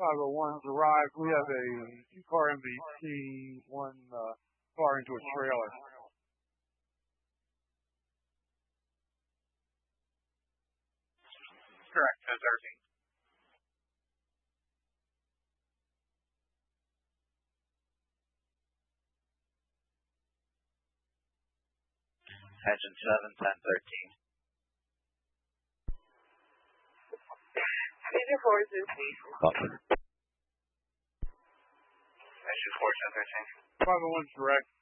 501's arrived. We have a two-car MVT, one car into a trailer. Correct, 1013. Engine 7, 1013. Engine 4 is in. Buffer. Engine 4, 1013. 501's direct.